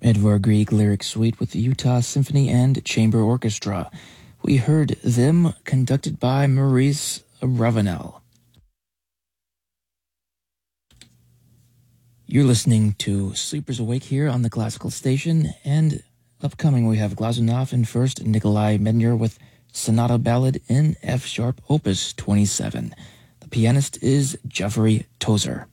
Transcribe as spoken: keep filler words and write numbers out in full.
Edvard Grieg Lyric Suite with the Utah Symphony and Chamber Orchestra. We heard them conducted by Maurice Ravenel. You're listening to Sleepers Awake here on the Classical Station, and upcoming we have Glazunov and first Nikolai Medner with Sonata Ballad in F-sharp Opus twenty-seven. The pianist is Jeffrey Tozer.